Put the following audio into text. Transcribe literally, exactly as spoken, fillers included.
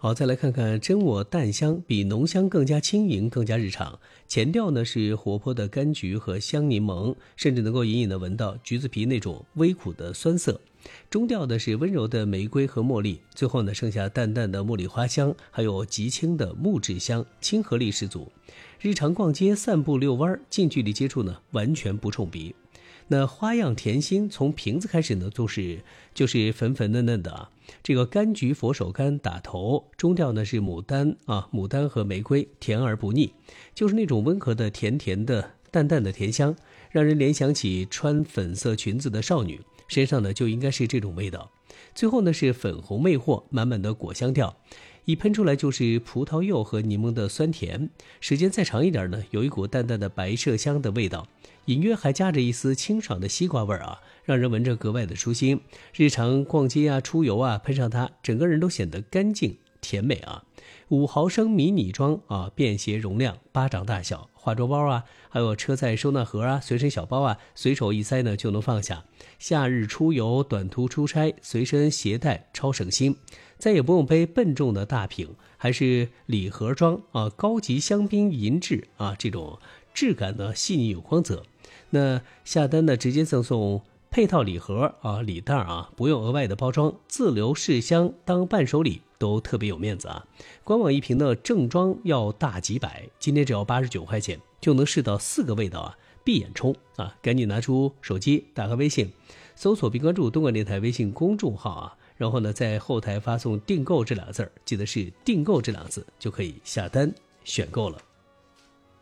好，再来看看真我淡香，比浓香更加轻盈，更加日常。前调呢是活泼的柑橘和香柠檬，甚至能够隐隐的闻到橘子皮那种微苦的酸涩。中调呢是温柔的玫瑰和茉莉，最后呢剩下淡淡的茉莉花香，还有极轻的木质香，亲和力十足。日常逛街、散步、遛弯，近距离接触呢完全不冲鼻。那花样甜心从瓶子开始呢，就是就是粉粉嫩嫩的啊。这个柑橘佛手柑打头，中调呢是牡丹啊，牡丹和玫瑰，甜而不腻，就是那种温和的甜甜的淡淡的甜香，让人联想起穿粉色裙子的少女，身上呢就应该是这种味道。最后呢是粉红魅惑，满满的果香调，一喷出来就是葡萄柚和柠檬的酸甜，时间再长一点呢，有一股淡淡的白麝香的味道，隐约还夹着一丝清爽的西瓜味啊，让人闻着格外的舒心。日常逛街啊、出游啊，喷上它，整个人都显得干净甜美啊。五毫升迷你装啊，便携容量，巴掌大小，化妆包啊，还有车载收纳盒啊，随身小包啊，随手一塞呢就能放下。夏日出游、短途出差，随身携带超省心，再也不用背笨重的大瓶，还是礼盒装啊，高级香槟银质啊，这种质感呢细腻有光泽。那下单呢直接赠送配套礼盒啊，礼袋啊，不用额外的包装，自留试香当伴手礼都特别有面子啊。官网一瓶的正装要大几百，今天只要八十九块钱就能试到四个味道啊，闭眼冲啊！赶紧拿出手机，打开微信，搜索并关注东莞电台微信公众号啊，然后呢在后台发送订购这俩字儿，记得是订购这俩字就可以下单选购了。